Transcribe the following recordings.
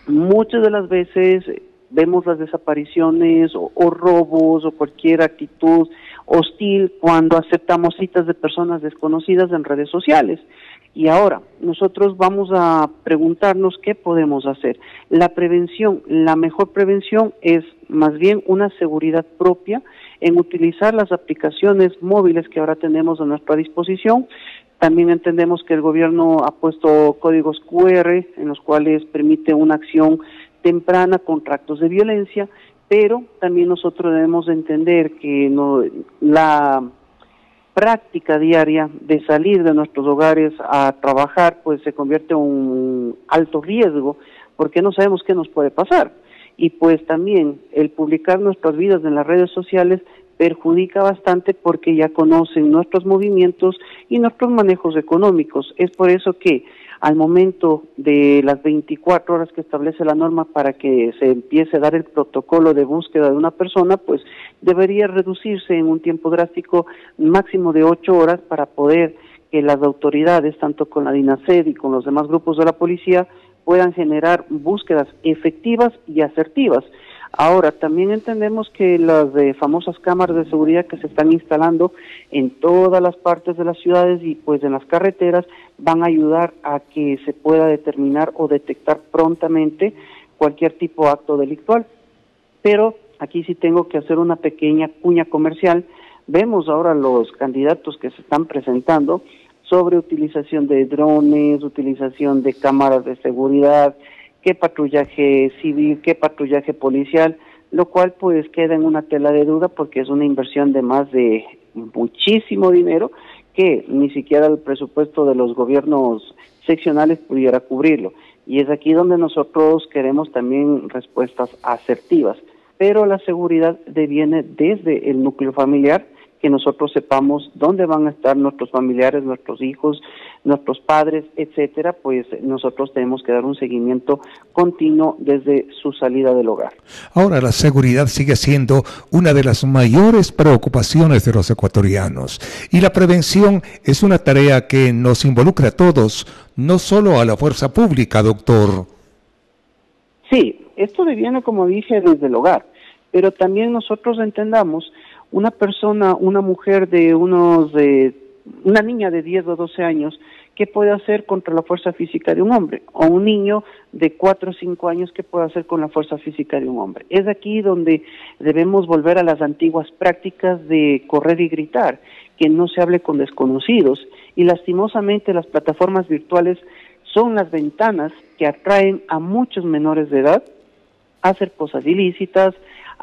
muchas de las veces vemos las desapariciones o robos o cualquier actitud hostil cuando aceptamos citas de personas desconocidas en redes sociales. Y ahora, nosotros vamos a preguntarnos qué podemos hacer. La prevención, la mejor prevención es más bien una seguridad propia en utilizar las aplicaciones móviles que ahora tenemos a nuestra disposición. También entendemos que el gobierno ha puesto códigos QR en los cuales permite una acción temprana contra actos de violencia, pero también nosotros debemos entender que la práctica diaria de salir de nuestros hogares a trabajar pues se convierte en un alto riesgo porque no sabemos qué nos puede pasar, y pues también el publicar nuestras vidas en las redes sociales perjudica bastante porque ya conocen nuestros movimientos y nuestros manejos económicos. Es por eso que al momento de las 24 horas que establece la norma para que se empiece a dar el protocolo de búsqueda de una persona, pues debería reducirse en un tiempo drástico máximo de 8 horas para poder que las autoridades, tanto con la DINASED y con los demás grupos de la policía, puedan generar búsquedas efectivas y asertivas. Ahora, también entendemos que las famosas cámaras de seguridad que se están instalando en todas las partes de las ciudades y pues en las carreteras van a ayudar a que se pueda determinar o detectar prontamente cualquier tipo de acto delictual. Pero aquí sí tengo que hacer una pequeña cuña comercial. Vemos ahora los candidatos que se están presentando sobre utilización de drones, utilización de cámaras de seguridad, qué patrullaje civil, qué patrullaje policial, lo cual pues queda en una tela de duda porque es una inversión de más de muchísimo dinero que ni siquiera el presupuesto de los gobiernos seccionales pudiera cubrirlo. Y es aquí donde nosotros queremos también respuestas asertivas, pero la seguridad deviene desde el núcleo familiar, que nosotros sepamos dónde van a estar nuestros familiares, nuestros hijos, nuestros padres, etcétera, pues nosotros tenemos que dar un seguimiento continuo desde su salida del hogar. Ahora, la seguridad sigue siendo una de las mayores preocupaciones de los ecuatorianos y la prevención es una tarea que nos involucra a todos, no solo a la fuerza pública, doctor. Sí, esto deviene, como dije, desde el hogar, pero también nosotros entendamos una persona, una mujer una niña de 10 o 12 años, ¿qué puede hacer contra la fuerza física de un hombre? O un niño de 4 o 5 años, ¿qué puede hacer con la fuerza física de un hombre? Es aquí donde debemos volver a las antiguas prácticas de correr y gritar, que no se hable con desconocidos, y lastimosamente las plataformas virtuales son las ventanas que atraen a muchos menores de edad a hacer cosas ilícitas,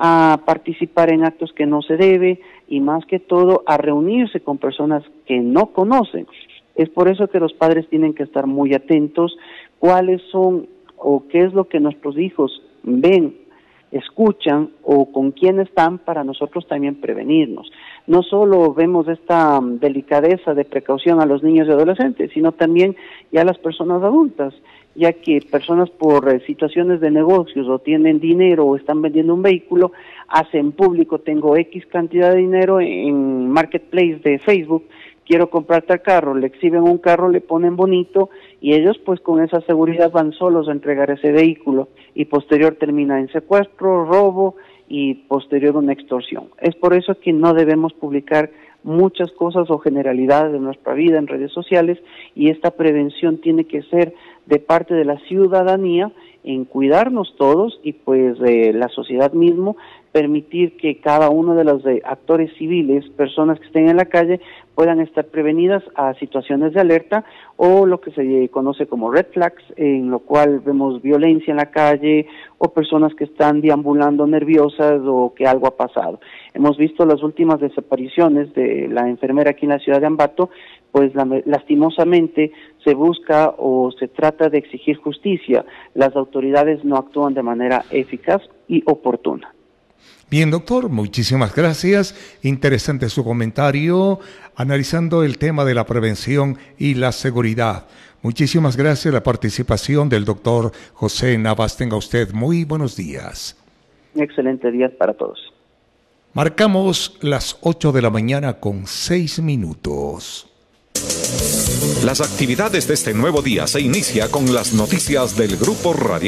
a participar en actos que no se debe y más que todo a reunirse con personas que no conocen. Es por eso que los padres tienen que estar muy atentos cuáles son o qué es lo que nuestros hijos ven, escuchan o con quién están para nosotros también prevenirnos. No solo vemos esta delicadeza de precaución a los niños y adolescentes, sino también ya a las personas adultas, ya que personas por situaciones de negocios o tienen dinero o están vendiendo un vehículo, hacen público, tengo X cantidad de dinero en Marketplace de Facebook, quiero comprar tal carro, le exhiben un carro, le ponen bonito y ellos pues con esa seguridad van solos a entregar ese vehículo y posterior termina en secuestro, robo y posterior una extorsión. Es por eso que no debemos publicar muchas cosas o generalidades de nuestra vida en redes sociales y esta prevención tiene que ser de parte de la ciudadanía en cuidarnos todos y pues la sociedad mismo permitir que cada uno de los actores civiles, personas que estén en la calle, puedan estar prevenidas a situaciones de alerta o lo que se conoce como red flags, en lo cual vemos violencia en la calle o personas que están deambulando nerviosas o que algo ha pasado. Hemos visto las últimas desapariciones de la enfermera aquí en la ciudad de Ambato, pues lastimosamente se busca o se trata de exigir justicia. Las autoridades no actúan de manera eficaz y oportuna. Bien, doctor, muchísimas gracias. Interesante su comentario analizando el tema de la prevención y la seguridad. Muchísimas gracias la participación del doctor José Navas. Tenga usted muy buenos días. Un excelente día para todos. Marcamos las 8 de la mañana con 6 minutos. Las actividades de este nuevo día se inicia con las noticias del Grupo Radial